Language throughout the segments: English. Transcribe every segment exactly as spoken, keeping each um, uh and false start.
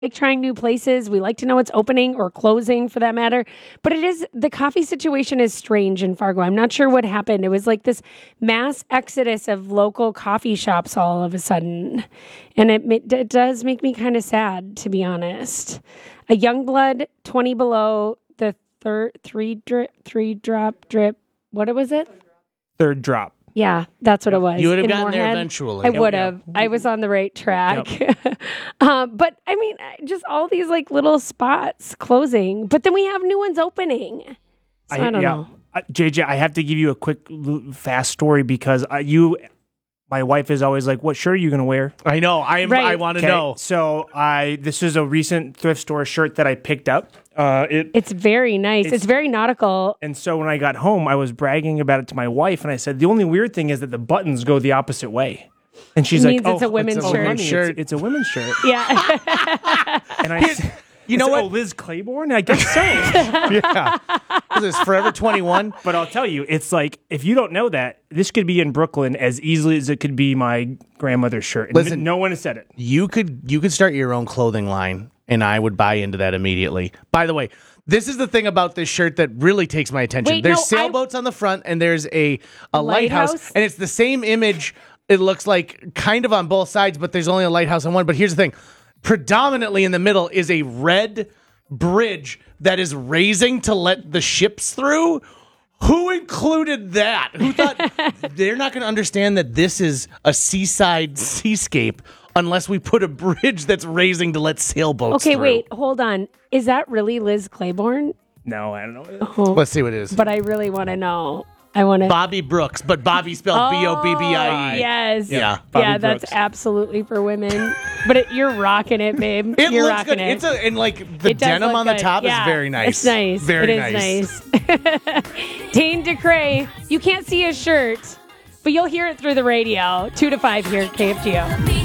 like trying new places. We like to know what's opening or closing for that matter. But it is, the coffee situation is strange in Fargo. I'm not sure what happened. It was like this mass exodus of local coffee shops all of a sudden. And it, it does make me kind of sad, to be honest. A Youngblood, twenty below, the third, three drip, three drop drip. What was it? Third drop. Yeah, that's what it was. You would have in gotten Moorhead. there eventually. I would have. Yep. I was on the right track. Yep. um, but I mean, just all these like little spots closing, but then we have new ones opening. So I, I don't yeah. know. Uh, J J, I have to give you a quick, fast story because uh, you, my wife is always like, "What shirt are you going to wear?" I know. I am. Right. I want to know. So I, this is a recent thrift store shirt that I picked up. Uh, it, it's very nice. It's, it's very nautical. And so when I got home, I was bragging about it to my wife, and I said, the only weird thing is that the buttons go the opposite way. And she's it like, means oh, it's a women's it's a shirt. Women's shirt. It's, it's a women's shirt. Yeah. And I said, you know said, what? Oh, Liz Claiborne? I guess so. Yeah. This is Forever twenty-one. But I'll tell you, it's like, if you don't know that, this could be in Brooklyn as easily as it could be my grandmother's shirt. And Listen, no one has said it. You could, you could start your own clothing line, and I would buy into that immediately. By the way, this is the thing about this shirt that really takes my attention. Wait, there's no, sailboats I... on the front, and there's a, a lighthouse. lighthouse, and it's the same image. It looks like kind of on both sides, but there's only a lighthouse on one. But here's the thing. Predominantly in the middle is a red bridge that is raising to let the ships through. Who included that? Who thought they're not going to understand that this is a seaside seascape unless we put a bridge that's raising to let sailboats okay, through? wait, hold on. Is that really Liz Claiborne? No, I don't know. Oh, Let's see what it is. But I really want to know. I want to. Bobby Brooks, but Bobby spelled B O B B I E. Yes. Yeah. Bobby yeah, that's Brooks. Absolutely for women. But it, you're rocking it, babe. It you're looks rocking good. It. It's a, and like the It does denim look on the good. top Yeah, is very nice. It's nice. Very it nice. is nice. Dane DeCray, you can't see his shirt, but you'll hear it through the radio. Two to five here at K F G O.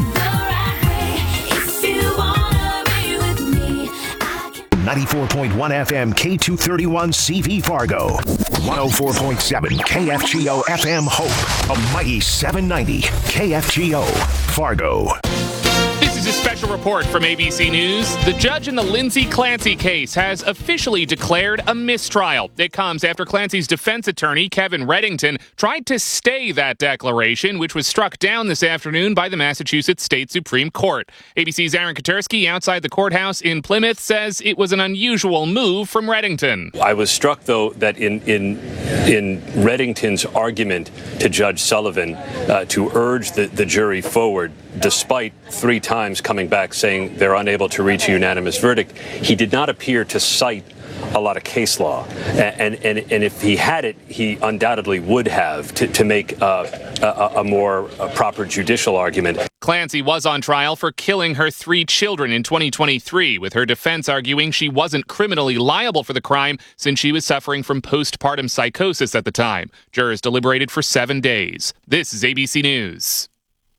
ninety-four point one F M K two thirty-one C V Fargo. one oh four point seven K F G O F M Hope. A mighty seven ninety K F G O Fargo. This is a special report from A B C News. The judge in the Lindsay Clancy case has officially declared a mistrial. It comes after Clancy's defense attorney, Kevin Reddington, tried to stay that declaration, which was struck down this afternoon by the Massachusetts State Supreme Court. A B C's Aaron Katersky outside the courthouse in Plymouth says it was an unusual move from Reddington. I was struck, though, that in in in Reddington's argument to Judge Sullivan uh, to urge the, the jury forward, despite three times coming back saying they're unable to reach a unanimous verdict, he did not appear to cite a lot of case law. And and, and if he had it, he undoubtedly would have to, to make uh, a, a more a proper judicial argument. Clancy was on trial for killing her three children in twenty twenty-three, with her defense arguing she wasn't criminally liable for the crime since she was suffering from postpartum psychosis at the time. Jurors deliberated for seven days. This is A B C News.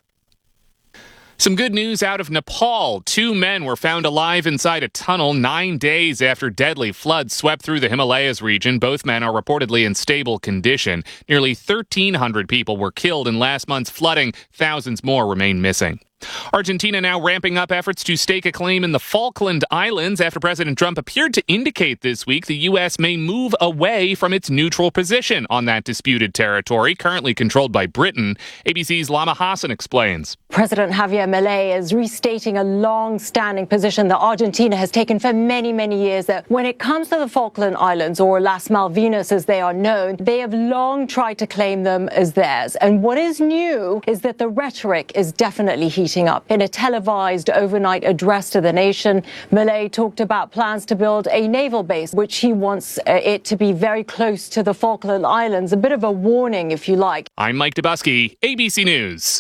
Some good news out of Nepal. Two men were found alive inside a tunnel nine days after deadly floods swept through the Himalayas region. Both men are reportedly in stable condition. Nearly thirteen hundred people were killed in last month's flooding. Thousands more remain missing. Argentina now ramping up efforts to stake a claim in the Falkland Islands after President Trump appeared to indicate this week the U S may move away from its neutral position on that disputed territory, currently controlled by Britain. A B C's Lama Hassan explains. President Javier Milei is restating a long-standing position that Argentina has taken for many, many years, that when it comes to the Falkland Islands, or Las Malvinas as they are known, they have long tried to claim them as theirs. And what is new is that the rhetoric is definitely heating up. In a televised overnight address to the nation, Milei talked about plans to build a naval base, which he wants uh, it to be very close to the Falkland Islands. A bit of a warning, if you like. I'm Mike Dubusky, A B C News.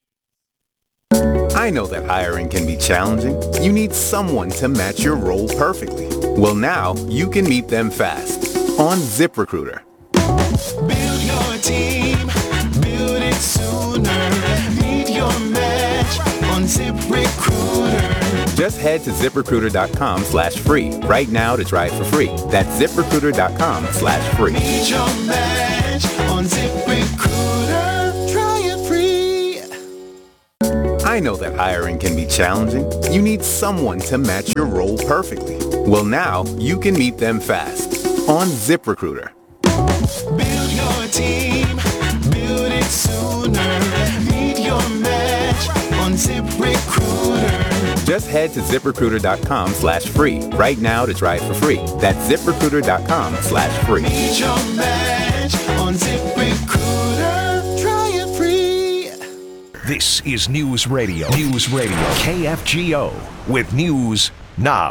I know that hiring can be challenging. You need someone to match your role perfectly. Well, now you can meet them fast on ZipRecruiter. Build your team, build it sooner. Meet your match on ZipRecruiter. Just head to ZipRecruiter.com slash free right now to try it for free. That's ZipRecruiter.com slash free. Meet your match on ZipRecruiter. Try it free. I know that hiring can be challenging. You need someone to match your role perfectly. Well, now you can meet them fast on ZipRecruiter. Build your team, build it sooner. Meet your match on ZipRecruiter. Just head to ZipRecruiter.com slash free right now to try it for free. That's ZipRecruiter.com slash free. Meet your match on ZipRecruiter. Try it free. This is News Radio. News Radio. K F G O with news now.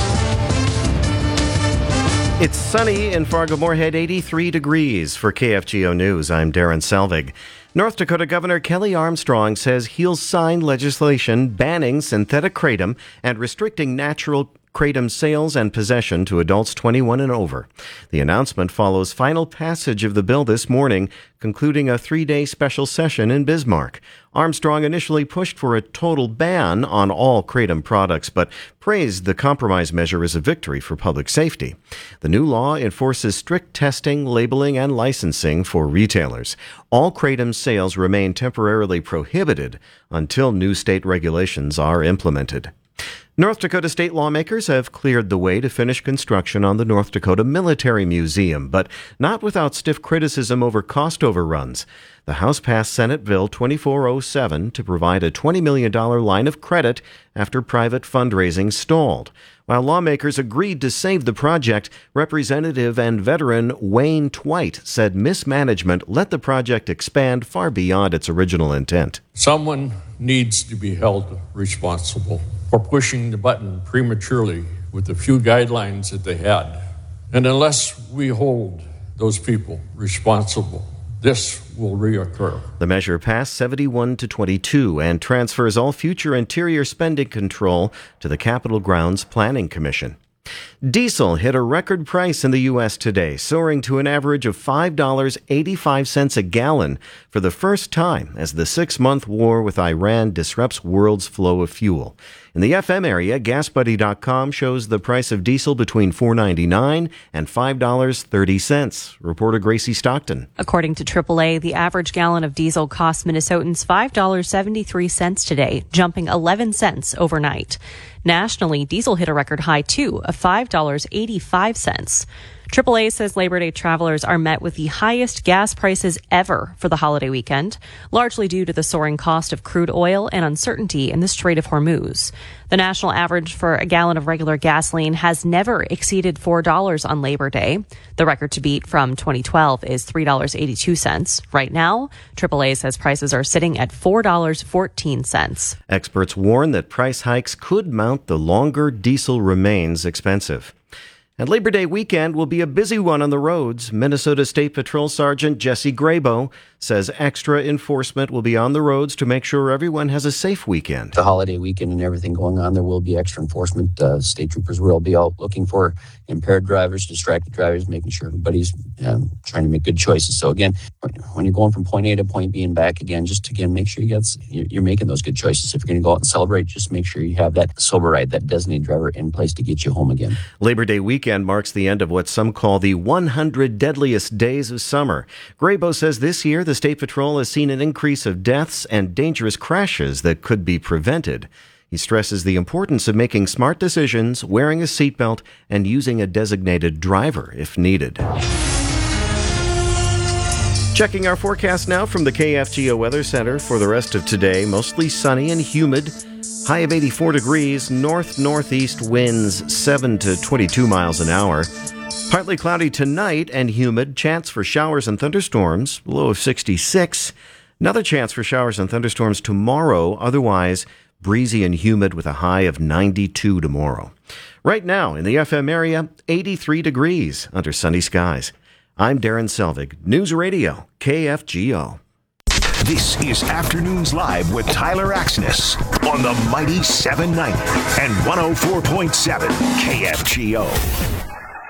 It's sunny in Fargo-Moorhead, eighty-three degrees. For K F G O News, I'm Darren Selvig. North Dakota Governor Kelly Armstrong says he'll sign legislation banning synthetic kratom and restricting natural kratom sales and possession to adults twenty-one and over. The announcement follows final passage of the bill this morning, concluding a three-day special session in Bismarck. Armstrong initially pushed for a total ban on all kratom products, but praised the compromise measure as a victory for public safety. The new law enforces strict testing, labeling, and licensing for retailers. All kratom sales remain temporarily prohibited until new state regulations are implemented. North Dakota state lawmakers have cleared the way to finish construction on the North Dakota Military Museum, but not without stiff criticism over cost overruns. The House passed Senate Bill twenty-four oh seven to provide a twenty million dollars line of credit after private fundraising stalled. While lawmakers agreed to save the project, Representative and veteran Wayne Twite said mismanagement let the project expand far beyond its original intent. Someone needs to be held responsible for pushing the button prematurely with the few guidelines that they had. And unless we hold those people responsible, this will reoccur. The measure passed seventy-one to twenty-two and transfers all future interior spending control to the Capitol Grounds Planning Commission. Diesel hit a record price in the U S today, soaring to an average of five dollars and eighty-five cents a gallon for the first time as the six-month war with Iran disrupts world's flow of fuel. In the F M area, gas buddy dot com shows the price of diesel between four dollars and ninety-nine cents and five dollars and thirty cents. Reporter Gracie Stockton. According to triple A, the average gallon of diesel cost Minnesotans five dollars and seventy-three cents today, jumping eleven cents overnight. Nationally, diesel hit a record high, too, of five dollars and eighty-five cents. triple A says Labor Day travelers are met with the highest gas prices ever for the holiday weekend, largely due to the soaring cost of crude oil and uncertainty in the Strait of Hormuz. The national average for a gallon of regular gasoline has never exceeded four dollars on Labor Day. The record to beat from twenty twelve is three dollars and eighty-two cents. Right now, triple A says prices are sitting at four dollars and fourteen cents. Experts warn that price hikes could mount the longer diesel remains expensive. And Labor Day weekend will be a busy one on the roads. Minnesota State Patrol Sergeant Jesse Graybo says extra enforcement will be on the roads to make sure everyone has a safe weekend. The holiday weekend and everything going on, there will be extra enforcement. Uh, state troopers will be out looking for impaired drivers, distracted drivers, making sure everybody's um, trying to make good choices. So again, when you're going from point A to point B and back again, just again, make sure you get, you're making those good choices. If you're going to go out and celebrate, just make sure you have that sober ride, that designated driver in place to get you home again. Labor Day weekend marks the end of what some call the one hundred deadliest days of summer. Graybo says this year the State Patrol has seen an increase of deaths and dangerous crashes that could be prevented. He stresses the importance of making smart decisions, wearing a seatbelt, and using a designated driver if needed. Checking our forecast now from the K F G O Weather Center for the rest of today. Mostly sunny and humid. High of eighty-four degrees. North-northeast winds seven to twenty-two miles an hour. Partly cloudy tonight and humid. Chance for showers and thunderstorms. Low of sixty-six. Another chance for showers and thunderstorms tomorrow. Otherwise, breezy and humid with a high of ninety-two tomorrow. Right now in the F M area, eighty-three degrees under sunny skies. I'm Darren Selvig, News Radio, K F G O. This is Afternoons Live with Tyler Axness on the Mighty seven ninety and one oh four point seven K F G O.